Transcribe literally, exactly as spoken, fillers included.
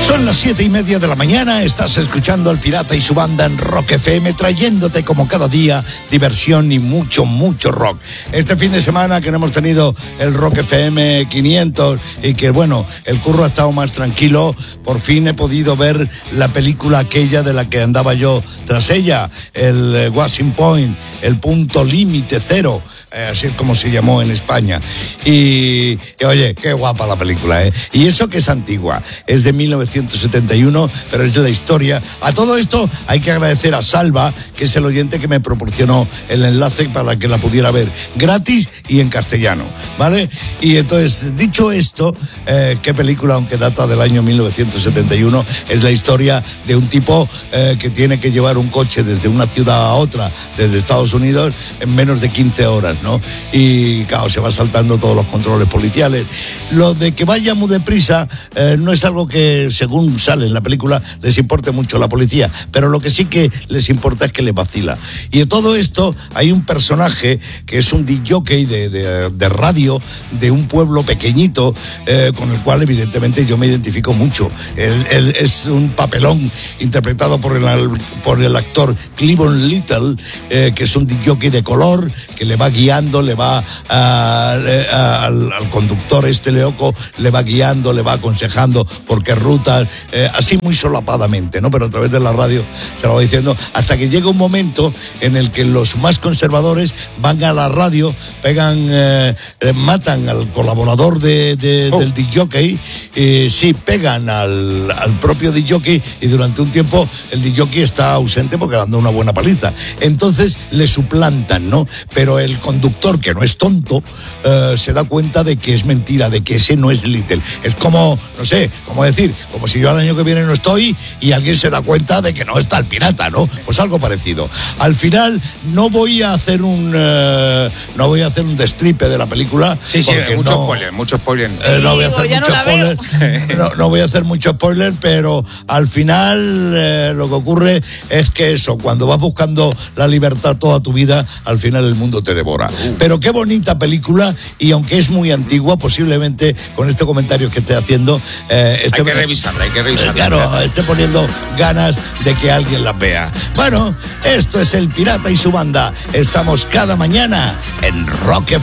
Son las siete y media de la mañana, estás escuchando al Pirata y su banda en Rock F M, trayéndote como cada día diversión y mucho, mucho rock. Este fin de semana que no hemos tenido el Rock F M quinientos y que bueno, el curro ha estado más tranquilo, por fin he podido ver la película aquella de la que andaba yo tras ella, el eh, Washing Point, el punto límite cero. Eh, así es como se llamó en España. Y, y oye, qué guapa la película, ¿eh? Y eso que es antigua, es de mil novecientos setenta y uno, pero es de la historia. A todo esto hay que agradecer a Salva, que es el oyente que me proporcionó el enlace para que la pudiera ver gratis y en castellano, ¿vale? Y entonces, dicho esto, eh, qué película, aunque data del año mil novecientos setenta y uno, es la historia de un tipo eh, que tiene que llevar un coche desde una ciudad a otra, desde Estados Unidos, en menos de quince horas, ¿no? Y claro, se va saltando todos los controles policiales. Lo de que vaya muy deprisa eh, no es algo que, según sale en la película, les importe mucho a la policía, pero lo que sí que les importa es que le vacila. Y de todo esto hay un personaje que es un disc-jockey de, de, de radio de un pueblo pequeñito, eh, con el cual evidentemente yo me identifico mucho. Él, él es un papelón interpretado por el, por el actor Cleavon Little, eh, que es un disc-jockey de color que le va guiando, le va a, a, al, al conductor este leoco, le va guiando, le va aconsejando por qué rutas, eh, así muy solapadamente, ¿no? Pero a través de la radio se lo va diciendo, hasta que llega un momento en el que los más conservadores van a la radio, pegan, eh, eh, matan al colaborador de, de, oh. del disc-jockey, eh, sí, pegan al, al propio disc-jockey y durante un tiempo el disc-jockey está ausente porque le han dado una buena paliza. Entonces le suplantan, ¿no? Pero el conductor, que no es tonto, eh, se da cuenta de que es mentira, de que ese no es Little. Es como, no sé, como decir, como si yo al año que viene no estoy y alguien se da cuenta de que no está el pirata, ¿no? Pues algo parecido. Al final no voy a hacer un uh, no voy a hacer un destripe de la película. Sí, sí, mucho no, spoiler, mucho spoiler. Eh, no voy a hacer mucho no spoiler. No, no voy a hacer mucho spoiler, pero al final eh, lo que ocurre es que eso, cuando vas buscando la libertad toda tu vida, al final el mundo te devora. Uh. Pero qué bonita película, y aunque es muy antigua, posiblemente con este comentario que esté haciendo, eh, esté, hay que revisarla, hay que revisarla. Eh, claro, esté poniendo ganas de que alguien la vea. Bueno, esto es El Pirata y su banda. Estamos cada mañana en Rock F M.